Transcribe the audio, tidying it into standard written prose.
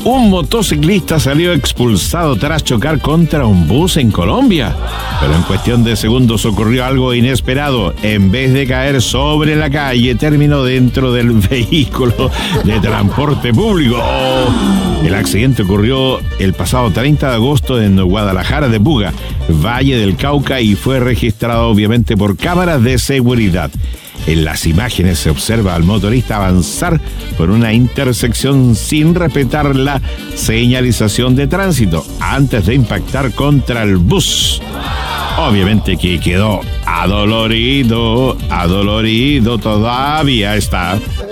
Un motociclista salió expulsado tras chocar contra un bus en Colombia. Pero en cuestión de segundos ocurrió algo inesperado. En vez de caer sobre la calle, terminó dentro del vehículo de transporte público. El accidente ocurrió el pasado 30 de agosto en Guadalajara de Buga, Valle del Cauca, y fue registrado obviamente por cámaras de seguridad. En las imágenes se observa al motorista avanzar por una intersección sin respetar la señalización de tránsito antes de impactar contra el bus. Obviamente que quedó adolorido, todavía está.